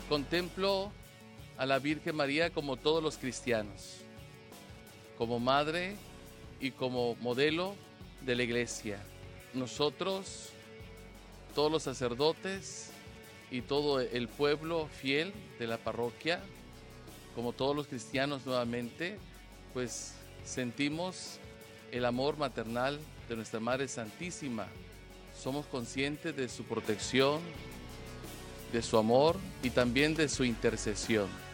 Contemplo a la Virgen María como todos los cristianos, como madre y como modelo de la Iglesia. Nosotros, todos los sacerdotes y todo el pueblo fiel de la parroquia, como todos los cristianos nuevamente, pues sentimos el amor maternal de nuestra Madre Santísima. Somos conscientes de su protección, de su amor y también de su intercesión.